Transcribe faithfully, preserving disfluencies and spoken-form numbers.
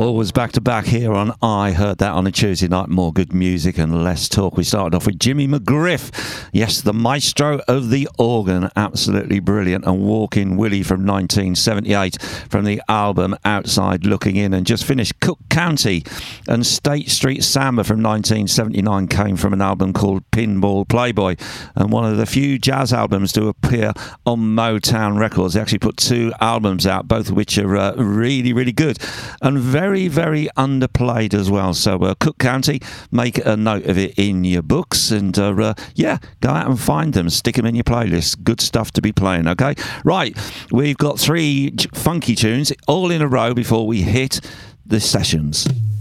Always back to back here on I Heard That on a Tuesday night. More good music and less talk. We started off with Jimmy McGriff. Yes, the maestro of the organ. Absolutely brilliant. And Walking Willie from nineteen seventy-eight from the album Outside Looking In. And just finished Cook County and State Street Samba from nineteen seventy-nine came from an album called Pinball Playboy. And one of the few jazz albums to appear on Motown Records. They actually put two albums out, both of which are uh, really, really good. And very, very underplayed as well. So uh, Cook County, make a note of it in your books and uh, uh, yeah, go out and find them, stick them in your playlist. Good stuff to be playing, okay? Right, we've got three funky tunes all in a row before we hit the sessions.